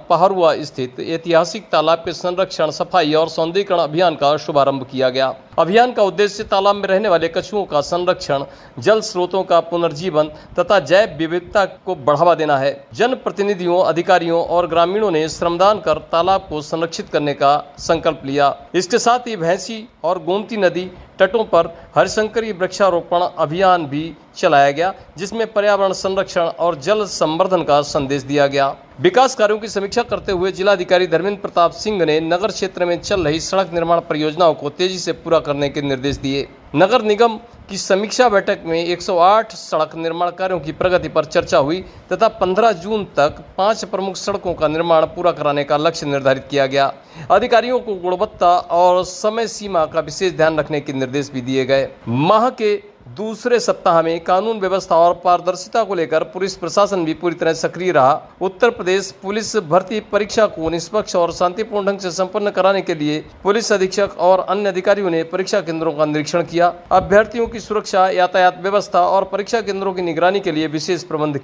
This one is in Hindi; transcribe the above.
पहरुआ स्थित ऐतिहासिक तालाब के संरक्षण, सफाई और सौंदर्यीकरण अभियान का शुभारंभ किया गया। अभियान का उद्देश्य तालाब में रहने वाले कछुओं का संरक्षण, जल स्रोतों का पुनर्जीवन तथा जैव विविधता को बढ़ावा देना है। जनप्रतिनिधियों, अधिकारियों और ग्रामीणों ने श्रमदान कर तालाब को संरक्षित करने का संकल्प लिया। इसके साथ ही भैंसी और गोमती नदी तटों पर हरिशंकरी वृक्षारोपण अभियान भी चलाया गया, जिसमें पर्यावरण संरक्षण और जल संवर्धन का संदेश दिया गया। विकास कार्यों की समीक्षा करते हुए जिलाधिकारी धर्मेंद्र प्रताप सिंह ने नगर क्षेत्र में चल रही सड़क निर्माण परियोजनाओं को तेजी से पूरा करने के निर्देश दिए। नगर निगम की समीक्षा बैठक में 108 सड़क निर्माण कार्यों की प्रगति पर चर्चा हुई तथा 15 जून तक 5 प्रमुख सड़कों का निर्माण पूरा कराने का लक्ष्य निर्धारित किया गया। अधिकारियों को गुणवत्ता और समय सीमा का विशेष ध्यान रखने के निर्देश भी दिए गए। माह के दूसरे सप्ताह में कानून व्यवस्था और पारदर्शिता को लेकर पुलिस प्रशासन भी पूरी तरह सक्रिय रहा। उत्तर प्रदेश पुलिस भर्ती परीक्षा को निष्पक्ष और शांतिपूर्ण ढंग से संपन्न कराने के लिए पुलिस अधीक्षक और अन्य अधिकारियों ने परीक्षा केंद्रों का निरीक्षण किया। अभ्यर्थियों की सुरक्षा, यातायात व्यवस्था और परीक्षा केंद्रों की निगरानी के लिए विशेष प्रबंध